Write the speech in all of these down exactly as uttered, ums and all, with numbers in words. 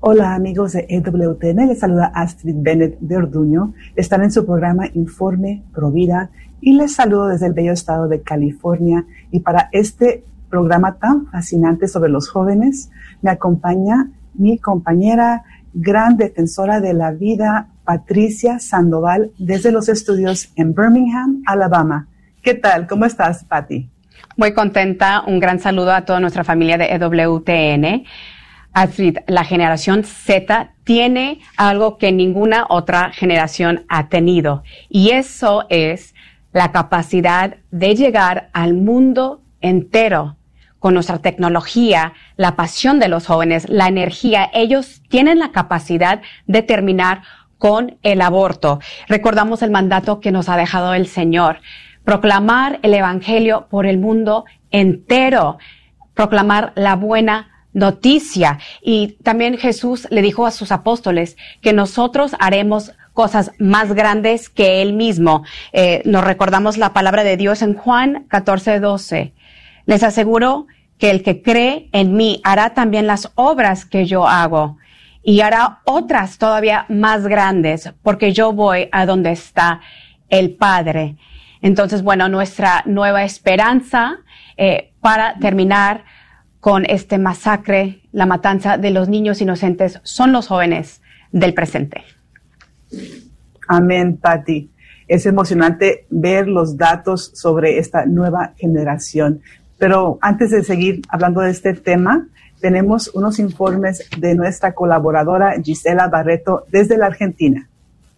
Hola amigos de E W T N, les saluda Astrid Bennett de Orduño. Están en su programa Informe Provida y les saludo desde el bello estado de California. Y para este programa tan fascinante sobre los jóvenes, me acompaña mi compañera, gran defensora de la vida, Patricia Sandoval, desde los estudios en Birmingham, Alabama. ¿Qué tal? ¿Cómo estás, Pati? Muy contenta. Un gran saludo a toda nuestra familia de E W T N. Astrid, la generación Z tiene algo que ninguna otra generación ha tenido, y eso es la capacidad de llegar al mundo entero con nuestra tecnología, la pasión de los jóvenes, la energía. Ellos tienen la capacidad de terminar con el aborto. Recordamos el mandato que nos ha dejado el Señor: proclamar el evangelio por el mundo entero, proclamar la buena noticia. Y también Jesús le dijo a sus apóstoles que nosotros haremos cosas más grandes que Él mismo. Eh, nos recordamos la palabra de Dios en Juan catorce doce. Les aseguro que el que cree en mí hará también las obras que yo hago, y hará otras todavía más grandes, porque yo voy a donde está el Padre. Entonces, bueno, nuestra nueva esperanza eh, para terminar con este masacre, la matanza de los niños inocentes, son los jóvenes del presente. Amén, Pati. Es emocionante ver los datos sobre esta nueva generación. Pero antes de seguir hablando de este tema, tenemos unos informes de nuestra colaboradora Gisela Barreto desde la Argentina.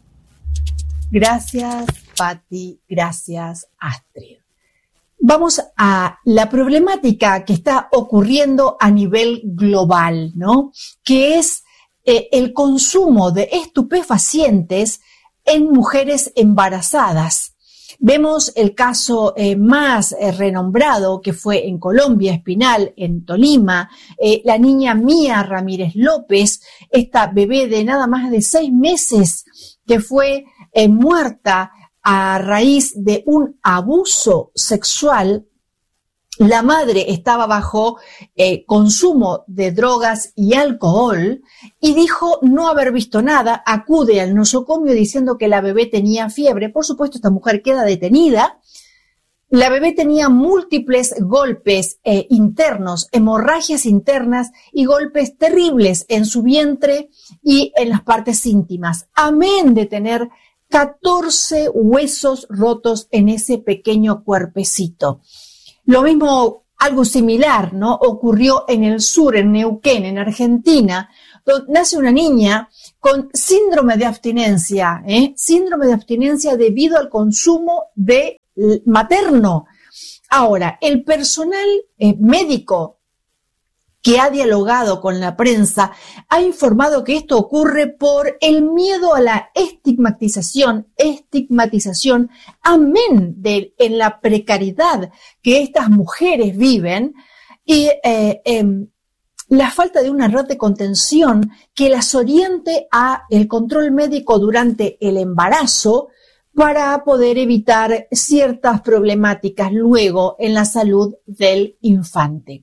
Gracias, Pati. Gracias, Astrid. Vamos a la problemática que está ocurriendo a nivel global, ¿no? Que es eh, el consumo de estupefacientes en mujeres embarazadas. Vemos el caso eh, más eh, renombrado, que fue en Colombia, Espinal, en Tolima, eh, la niña Mía Ramírez López, esta bebé de nada más de seis meses que fue eh, muerta a raíz de un abuso sexual. La madre estaba bajo eh, consumo de drogas y alcohol y dijo no haber visto nada. Acude al nosocomio diciendo que la bebé tenía fiebre. Por supuesto, esta mujer queda detenida. La bebé tenía múltiples golpes eh, internos, hemorragias internas y golpes terribles en su vientre y en las partes íntimas. Amén de tener catorce huesos rotos en ese pequeño cuerpecito. Lo mismo, algo similar, ¿no? Ocurrió en el sur, en Neuquén, en Argentina, donde nace una niña con síndrome de abstinencia, ¿eh? Síndrome de abstinencia debido al consumo de materno. Ahora, el personal eh, médico que ha dialogado con la prensa, ha informado que esto ocurre por el miedo a la estigmatización, estigmatización, amén de en la precariedad que estas mujeres viven y eh, eh, la falta de una red de contención que las oriente a el control médico durante el embarazo para poder evitar ciertas problemáticas luego en la salud del infante.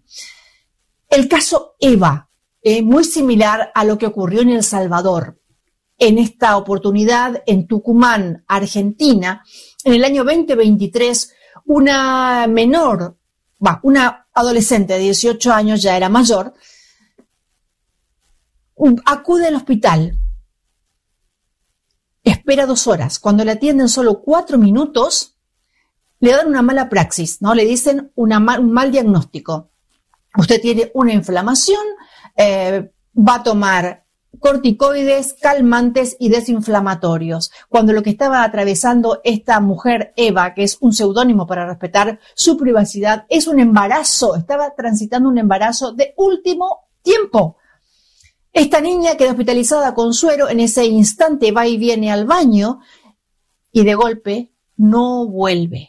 El caso Eva, eh, muy similar a lo que ocurrió en El Salvador. En esta oportunidad, en Tucumán, Argentina, en el año veinte veintitrés, una menor, bah, una adolescente de dieciocho años, ya era mayor, acude al hospital. Espera dos horas. Cuando le atienden solo cuatro minutos, le dan una mala praxis, ¿no? Le dicen una mal, un mal diagnóstico. Usted tiene una inflamación, eh, va a tomar corticoides, calmantes y desinflamatorios. Cuando lo que estaba atravesando esta mujer, Eva, que es un seudónimo para respetar su privacidad, es un embarazo, estaba transitando un embarazo de último tiempo. Esta niña queda hospitalizada con suero, en ese instante va y viene al baño y de golpe no vuelve.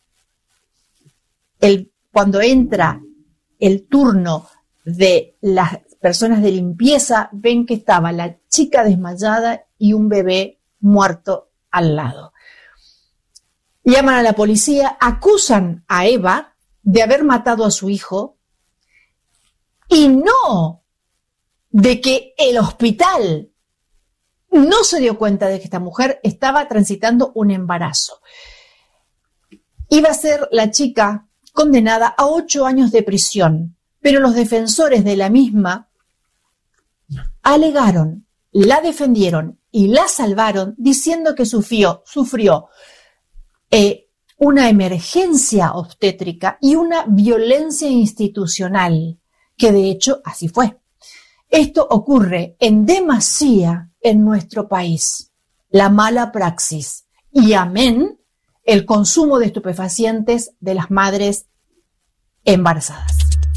El, cuando entra el turno de las personas de limpieza, ven que estaba la chica desmayada y un bebé muerto al lado. Llaman a la policía, acusan a Eva de haber matado a su hijo y no de que el hospital no se dio cuenta de que esta mujer estaba transitando un embarazo. Iba a ser la chica condenada a ocho años de prisión, pero los defensores de la misma alegaron, la defendieron y la salvaron diciendo que sufrió, sufrió eh, una emergencia obstétrica y una violencia institucional, que de hecho así fue. Esto ocurre en demasía en nuestro país. La mala praxis y amén, el consumo de estupefacientes de las madres embarazadas.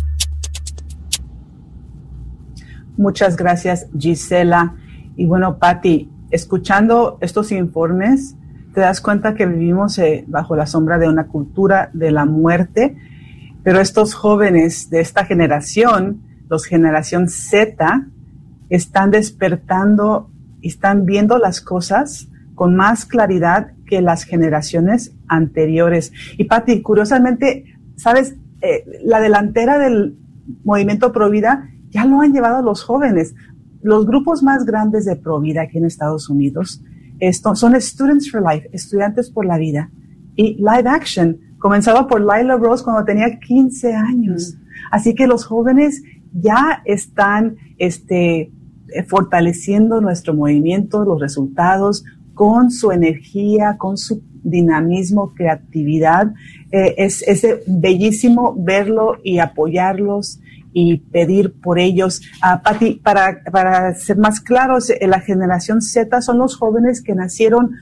Muchas gracias, Gisela. Y bueno, Patti, escuchando estos informes, te das cuenta que vivimos eh, bajo la sombra de una cultura de la muerte, pero estos jóvenes de esta generación, los generación Z, están despertando y están viendo las cosas con más claridad que las generaciones anteriores. Y Patti, curiosamente, ¿sabes? Eh, la delantera del movimiento Provida ya lo han llevado los jóvenes. Los grupos más grandes de Provida aquí en Estados Unidos esto, son Students for Life, Estudiantes por la Vida. Y Live Action comenzaba por Lila Rose cuando tenía quince años. Mm. Así que los jóvenes ya están este, fortaleciendo nuestro movimiento, los resultados, con su energía, con su dinamismo, creatividad. Eh, es, es bellísimo verlo y apoyarlos y pedir por ellos. Uh, Patti, para, para ser más claros, eh, la generación Z son los jóvenes que nacieron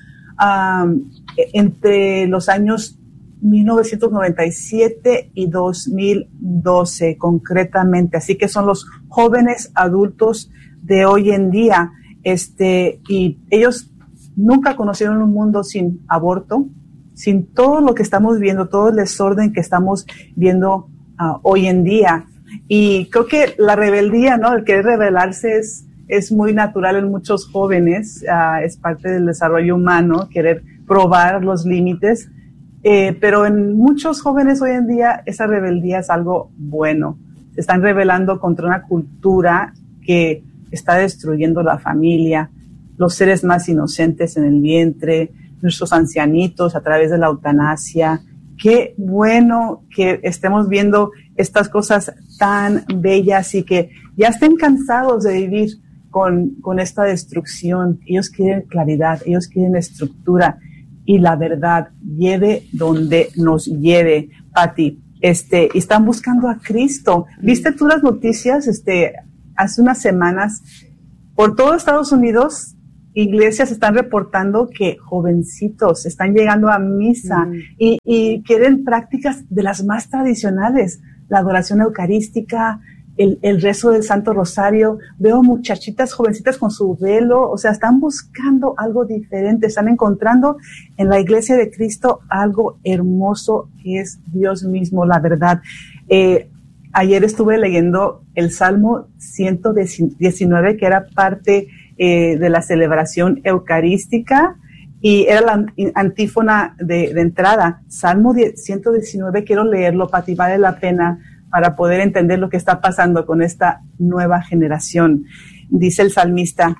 um, entre los años mil novecientos noventa y siete y dos mil doce concretamente, así que son los jóvenes adultos de hoy en día, este, y ellos nunca conocieron un mundo sin aborto, sin todo lo que estamos viendo, todo el desorden que estamos viendo uh, hoy en día. Y creo que la rebeldía, ¿no? El querer rebelarse es, es muy natural en muchos jóvenes, uh, es parte del desarrollo humano, querer probar los límites. Eh, pero en muchos jóvenes hoy en día esa rebeldía es algo bueno. Se están rebelando contra una cultura que está destruyendo la familia, los seres más inocentes en el vientre, nuestros ancianitos a través de la eutanasia. Qué bueno que estemos viendo estas cosas tan bellas y que ya estén cansados de vivir con, con esta destrucción. Ellos quieren claridad, ellos quieren estructura. Y la verdad, lleve donde nos lleve, Patti. Este, están buscando a Cristo. ¿Viste tú las noticias? Este, hace unas semanas, por todo Estados Unidos, iglesias están reportando que jovencitos están llegando a misa mm. y, y quieren prácticas de las más tradicionales, la adoración eucarística, El, el rezo del Santo Rosario. Veo muchachitas jovencitas con su velo, o sea, están buscando algo diferente, están encontrando en la iglesia de Cristo algo hermoso que es Dios mismo, la verdad. Eh, ayer estuve leyendo el Salmo ciento diecinueve, que era parte eh, de la celebración eucarística, y era la antífona de, de entrada. Salmo ciento diecinueve, quiero leerlo, Patti, vale la pena, para poder entender lo que está pasando con esta nueva generación. Dice el salmista: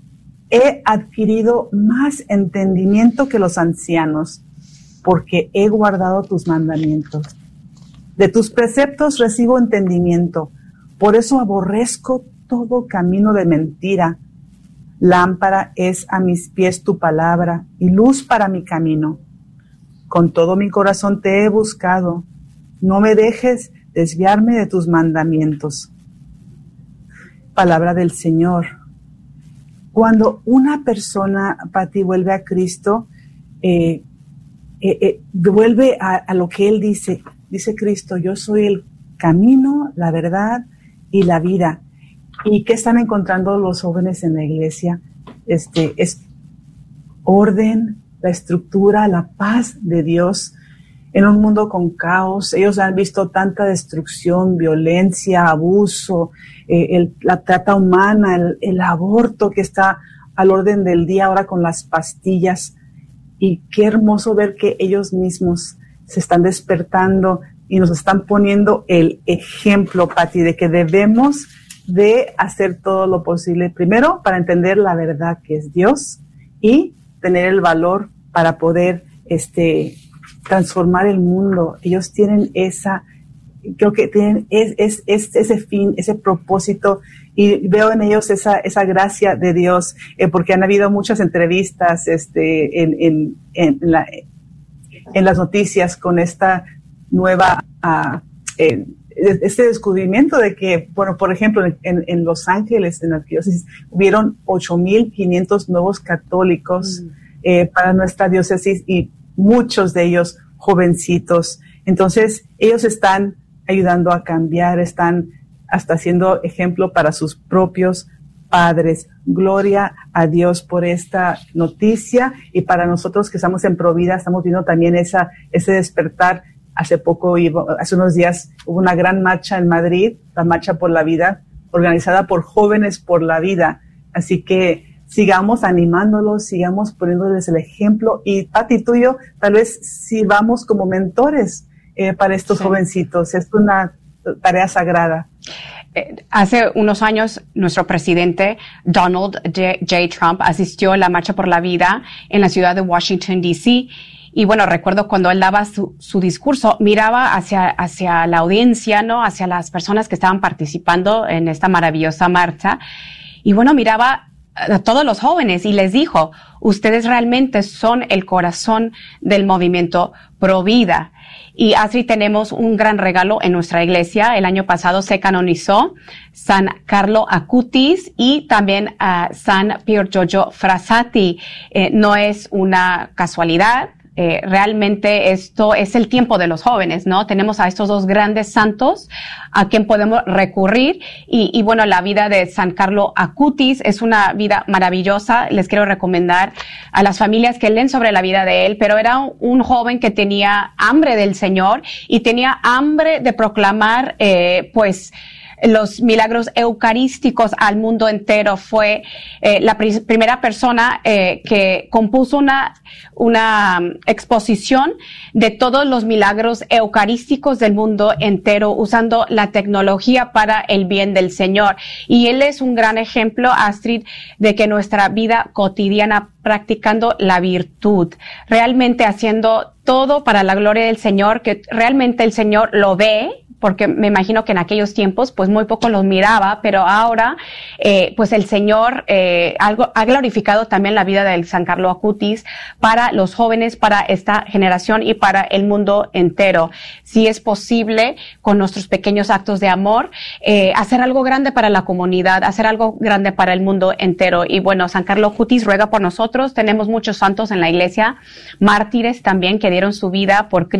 he adquirido más entendimiento que los ancianos, porque he guardado tus mandamientos. De tus preceptos recibo entendimiento, por eso aborrezco todo camino de mentira. Lámpara es a mis pies tu palabra, y luz para mi camino. Con todo mi corazón te he buscado, no me dejes desviarme de tus mandamientos. Palabra del Señor. Cuando una persona, Patti, vuelve a Cristo, eh, eh, eh, vuelve a, a lo que Él dice. Dice Cristo: yo soy el camino, la verdad y la vida. ¿Y qué están encontrando los jóvenes en la iglesia? Este, es orden, la estructura, la paz de Dios. En un mundo con caos, ellos han visto tanta destrucción, violencia, abuso, eh, el, la trata humana, el, el aborto que está al orden del día ahora con las pastillas. Y qué hermoso ver que ellos mismos se están despertando y nos están poniendo el ejemplo, Patti, de que debemos de hacer todo lo posible, primero para entender la verdad que es Dios y tener el valor para poder este, transformar el mundo. Ellos tienen esa, creo que tienen es, es, es, ese fin, ese propósito, y veo en ellos esa, esa gracia de Dios, eh, porque han habido muchas entrevistas este, en, en, en, la, en las noticias con esta nueva, uh, eh, este descubrimiento de que, bueno, por ejemplo, en, en Los Ángeles, en la diócesis, hubieron ocho mil quinientos nuevos católicos mm. eh, para nuestra diócesis, y muchos de ellos jovencitos. Entonces, ellos están ayudando a cambiar, están hasta siendo ejemplo para sus propios padres. Gloria a Dios por esta noticia, y para nosotros que estamos en Provida estamos viendo también esa, ese despertar. Hace poco, hace unos días, hubo una gran marcha en Madrid, la Marcha por la Vida, organizada por Jóvenes por la Vida. Así que sigamos animándolos, sigamos poniéndoles el ejemplo, y Pati, tú y yo tal vez sirvamos como mentores eh, para estos sí. jovencitos. Es una tarea sagrada. Eh, hace unos años, nuestro presidente Donald J. J. Trump asistió a la Marcha por la Vida en la ciudad de Washington, D C, y bueno, recuerdo cuando él daba su, su discurso, miraba hacia, hacia la audiencia, ¿no? Hacia las personas que estaban participando en esta maravillosa marcha. Y bueno, miraba a todos los jóvenes y les dijo, ustedes realmente son el corazón del movimiento Pro Vida. Y así tenemos un gran regalo en nuestra iglesia. El año pasado se canonizó San Carlo Acutis y también uh, San Pier Giorgio Frassati. Eh, no es una casualidad. Eh, realmente esto es el tiempo de los jóvenes, ¿no? Tenemos a estos dos grandes santos a quien podemos recurrir, y, y bueno, la vida de San Carlo Acutis es una vida maravillosa. Les quiero recomendar a las familias que leen sobre la vida de él, pero era un, un joven que tenía hambre del Señor y tenía hambre de proclamar, eh, pues, los milagros eucarísticos al mundo entero. Fue eh, la pr- primera persona eh, que compuso una, una um, exposición de todos los milagros eucarísticos del mundo entero, usando la tecnología para el bien del Señor. Y él es un gran ejemplo, Astrid, de que nuestra vida cotidiana, practicando la virtud, realmente haciendo todo para la gloria del Señor, que realmente el Señor lo ve, porque me imagino que en aquellos tiempos pues muy poco los miraba, pero ahora eh, pues el Señor eh, algo, ha glorificado también la vida del San Carlo Acutis para los jóvenes, para esta generación y para el mundo entero. Si es posible, con nuestros pequeños actos de amor, eh, hacer algo grande para la comunidad, hacer algo grande para el mundo entero. Y bueno, San Carlo Acutis ruega por nosotros. Tenemos muchos santos en la iglesia, mártires también que dieron su vida por Cristo.